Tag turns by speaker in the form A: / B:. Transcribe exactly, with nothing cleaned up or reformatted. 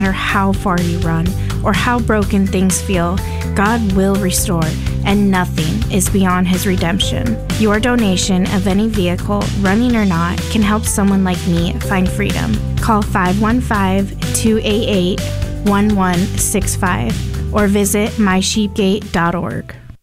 A: matter how far you run or how broken things feel, God will restore, and nothing is beyond His redemption. Your donation of any vehicle, running or not, can help someone like me find freedom. Call five one five, two eight eight, one one six five or visit my sheep gate dot org.